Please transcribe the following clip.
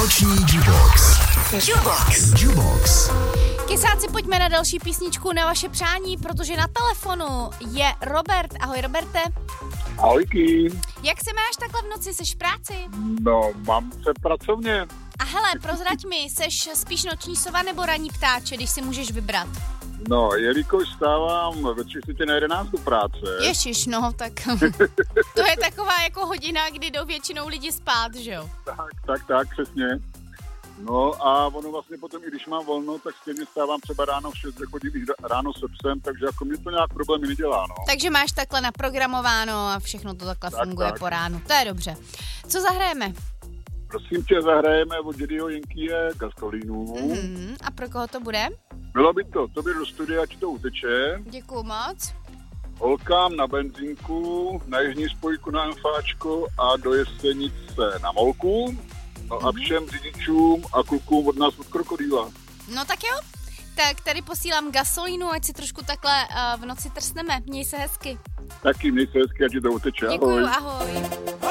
Noční Jukebox. Jukebox. Kysáci, pojďme na další písničku na vaše přání, protože na telefonu je Robert. Ahoj, Roberte. Ahojky. Jak se máš takhle v noci, seš v práci? No, mám se pracovně. A hele, prozrať mi, seš spíš noční sova nebo ranní ptáče, když si můžeš vybrat? No, jelikož stávám ve 10:45 do práce. Ježiš, no, tak to je taková jako hodina, kdy jdou většinou lidi spát, že jo? Tak, přesně. No a ono vlastně potom, i když mám volno, tak stejně stávám třeba ráno v 6, chodím ráno se psem, takže jako mě to nějak problémy nedělá, no. Takže máš takhle naprogramováno a všechno to takhle funguje tak. po ránu. To je dobře. Co zahrajeme? Prosím tě, zahrajeme od Jiřího Jenkyje Gasolinu. A pro koho to bude? Bylo by to, tobě do studia ti to uteče. Děkuju moc. Holkám na benzínku, na jižní spojku na MFáčko a do Jesenice na Molku. No a všem řidičům a klukům od nás od Krokodýla. No tak jo, tak tady posílám Gasolinu, ať si trošku takhle v noci trsneme. Měj se hezky. Taky měj se hezky, ať ti to uteče. Děkuju, ahoj.